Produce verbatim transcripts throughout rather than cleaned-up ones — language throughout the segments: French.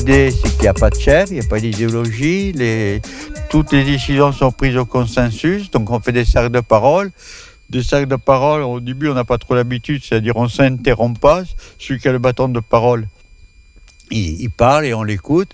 l'idée, c'est qu'il n'y a pas de chef, il n'y a pas d'idéologie. Les, toutes les décisions sont prises au consensus. Donc, on fait des cercles de parole. Des cercles de parole, au début, on n'a pas trop l'habitude, c'est-à-dire on ne s'interrompt pas. Celui qui a le bâton de parole, il, il parle et on l'écoute.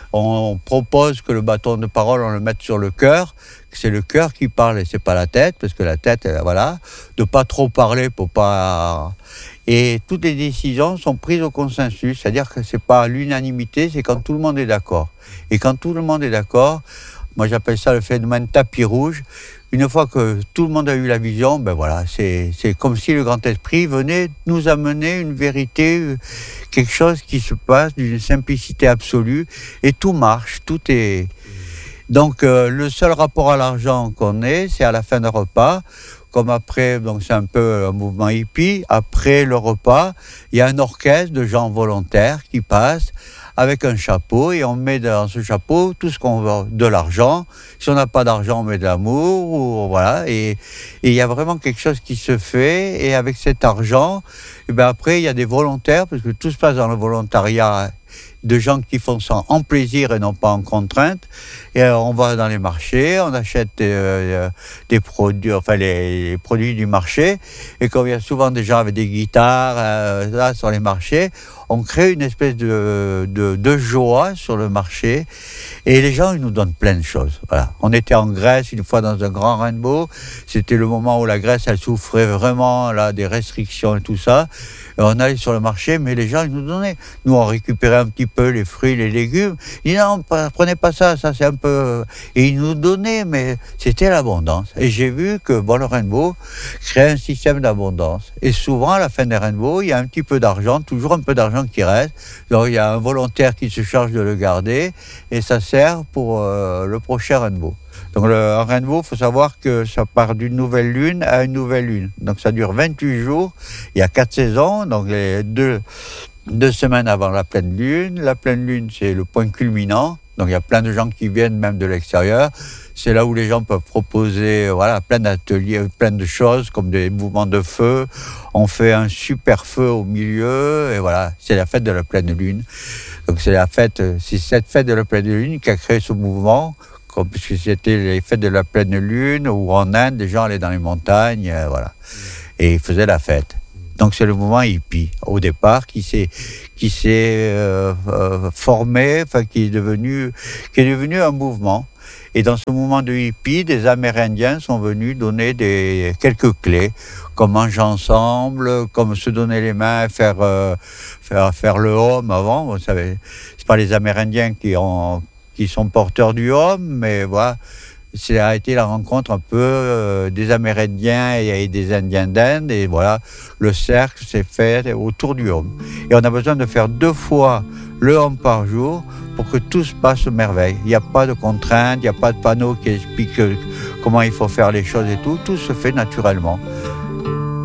On propose que le bâton de parole, on le mette sur le cœur. C'est le cœur qui parle et c'est pas la tête, parce que la tête, voilà, de pas trop parler pour pas. Et toutes les décisions sont prises au consensus, c'est-à-dire que c'est pas l'unanimité, c'est quand tout le monde est d'accord. Et quand tout le monde est d'accord, moi j'appelle ça le phénomène tapis rouge. Une fois que tout le monde a eu la vision, ben voilà, c'est, c'est comme si le grand esprit venait nous amener une vérité, quelque chose qui se passe d'une simplicité absolue, et tout marche, tout est. Donc euh, le seul rapport à l'argent qu'on ait, c'est à la fin d'un repas. Comme après, donc c'est un peu un mouvement hippie, après le repas, il y a un orchestre de gens volontaires qui passent avec un chapeau et on met dans ce chapeau tout ce qu'on veut, de l'argent. Si on n'a pas d'argent, on met de l'amour, ou, voilà. Et il y a vraiment quelque chose qui se fait. Et avec cet argent, et ben après, il y a des volontaires, parce que tout se passe dans le volontariat, de gens qui font ça en plaisir et non pas en contrainte. Et euh, on va dans les marchés, on achète euh, des produits, enfin les, les produits du marché. Et comme il y a souvent des gens avec des guitares euh, là sur les marchés, on crée une espèce de, de, de joie sur le marché. Et les gens, ils nous donnent plein de choses. Voilà. On était en Grèce une fois dans un grand rainbow. C'était le moment où la Grèce, elle souffrait vraiment là, des restrictions et tout ça. Et on allait sur le marché, mais les gens, ils nous donnaient. Nous, on récupérait un petit peu les fruits, les légumes. Ils disaient non, prenez pas ça, ça c'est un peu. Et ils nous donnaient, mais c'était l'abondance. Et j'ai vu que bon, le rainbow crée un système d'abondance. Et souvent, à la fin des rainbows, il y a un petit peu d'argent, toujours un peu d'argent qui reste. Donc, il y a un volontaire qui se charge de le garder. Et ça sert pour euh, le prochain rainbow. Donc, le, un rainbow, il faut savoir que ça part d'une nouvelle lune à une nouvelle lune. Donc, ça dure vingt-huit jours. Il y a quatre saisons. Donc, les deux, deux semaines avant la pleine lune. La pleine lune, c'est le point culminant. Donc, il y a plein de gens qui viennent même de l'extérieur. C'est là où les gens peuvent proposer voilà, plein d'ateliers, plein de choses, comme des mouvements de feu. On fait un super feu au milieu. Et voilà, c'est la fête de la pleine lune. Donc, c'est la fête, c'est cette fête de la pleine lune qui a créé ce mouvement. Puisque c'était les fêtes de la pleine lune, où en Inde, les gens allaient dans les montagnes, euh, voilà, et ils faisaient la fête. Donc c'est le mouvement hippie, au départ, qui s'est, qui s'est euh, euh, formé, enfin qui est devenu, qui est devenu un mouvement. Et dans ce mouvement de hippie, des Amérindiens sont venus donner des, quelques clés, comme manger ensemble, comme se donner les mains, faire, euh, faire, faire le home avant. Vous savez, c'est pas les Amérindiens qui ont qui sont porteurs du home, mais voilà, ça a été la rencontre un peu euh, des Amérindiens et des Indiens d'Inde, et voilà, le cercle s'est fait autour du home. Et on a besoin de faire deux fois le home par jour pour que tout se passe merveille. Il n'y a pas de contraintes, il n'y a pas de panneau qui explique comment il faut faire les choses et tout, tout se fait naturellement.